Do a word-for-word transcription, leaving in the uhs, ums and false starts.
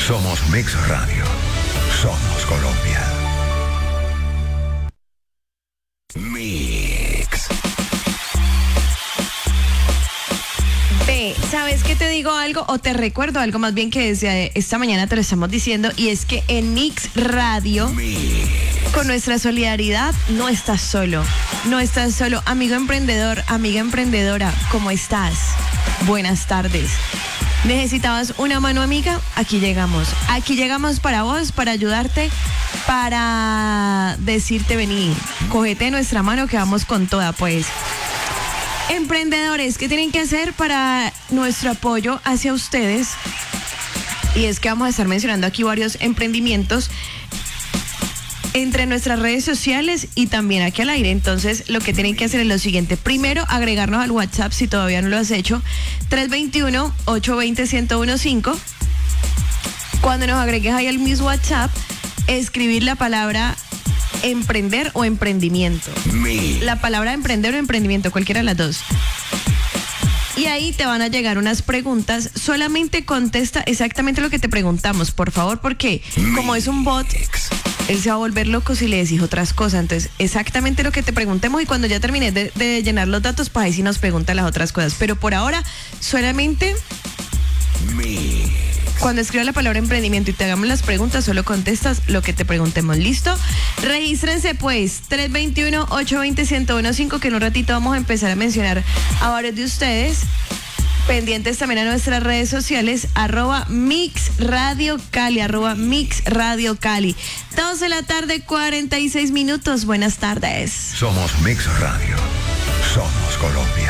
Somos Mix Radio. Somos Colombia. Mix. Ve, ¿sabes qué te digo algo? O te recuerdo algo más bien que desde esta mañana te lo estamos diciendo. Y es que en Mix Radio, Mix. con nuestra solidaridad, no estás solo. No estás solo. Amigo emprendedor, amiga emprendedora, ¿cómo estás? Buenas tardes. ¿Necesitabas una mano amiga? Aquí llegamos. Aquí llegamos para vos, para ayudarte, para decirte vení, cógete nuestra mano que vamos con toda, pues. Emprendedores, ¿qué tienen que hacer para nuestro apoyo hacia ustedes? Y es que vamos a estar mencionando aquí varios emprendimientos entre nuestras redes sociales y también aquí al aire. Entonces, lo que tienen que hacer es lo siguiente. Primero, agregarnos al WhatsApp si todavía no lo has hecho. tres dos uno, ocho dos cero, uno uno cinco. Cuando nos agregues ahí al mismo WhatsApp, escribir la palabra emprender o emprendimiento. Mix. La palabra emprender o emprendimiento, cualquiera de las dos. Y ahí te van a llegar unas preguntas. Solamente contesta exactamente lo que te preguntamos, por favor, porque como es un bot, él se va a volver loco si le decís otras cosas. Entonces, exactamente lo que te preguntemos, y cuando ya termines de, de llenar los datos, pues ahí sí nos pregunta las otras cosas. Pero por ahora, solamente Mix. cuando escribas la palabra emprendimiento y te hagamos las preguntas, solo contestas lo que te preguntemos. ¿Listo? Regístrense pues, tres dos uno, ocho dos cero, uno uno cinco, que en un ratito vamos a empezar a mencionar a varios de ustedes. Pendientes también a nuestras redes sociales, arroba Mix Radio Cali, arroba Mix Radio Cali. dos de la tarde, cuarenta y seis minutos. Buenas tardes. Somos Mix Radio. Somos Colombia.